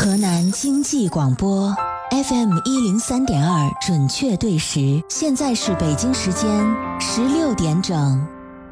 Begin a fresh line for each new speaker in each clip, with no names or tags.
河南经济广播 FM 103.2准确对时，现在是北京时间16点整。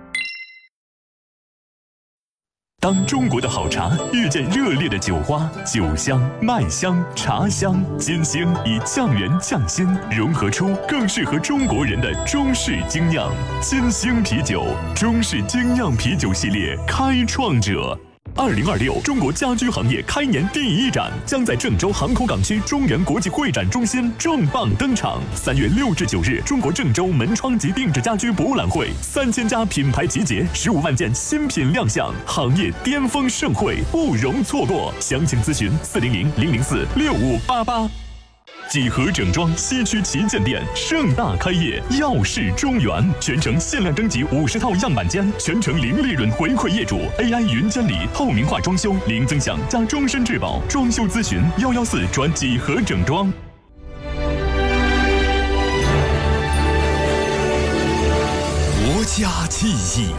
当中国的好茶遇见热烈的酒花，酒香、麦香、茶香，金星以酱园匠心融合出更适合中国人的中式精酿。金星啤酒，中式精酿啤酒系列开创者。2026中国家居行业开年第一展将在郑州航口港区中原国际会展中心重磅登场。3月6至9日，中国郑州门窗及定制家居博览会，3000家品牌集结，15万件新品亮相，行业巅峰盛会不容错过。详情咨询400-004-6588。几何整装西区旗舰店盛大开业，耀世中原，全程限量征集50套样板间，全程零利润回馈业主 ，AI 云监理，透明化装修，零增享加终身质保。装修咨询114转几何整装。
国家记忆。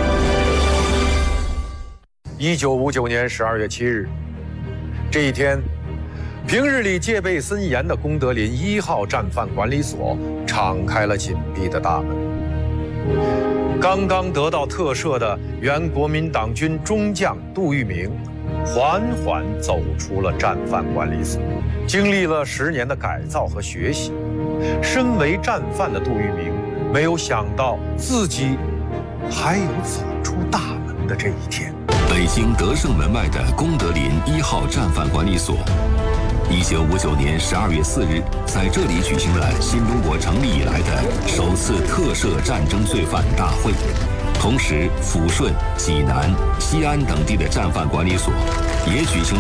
1959年12月7日，这一天，平日里戒备森严的功德林1号战犯管理所敞开了紧闭的大门。刚刚得到特赦的原国民党军中将杜聿明，缓缓走出了战犯管理所。经历了10年的改造和学习，身为战犯的杜聿明没有想到自己还有走出大门的这一天。
北京德胜门外的功德林1号战犯管理所。1959年12月4日，在这里举行了新中国成立以来的首次特赦战争罪犯大会。同时，抚顺、济南、西安等地的战犯管理所也举行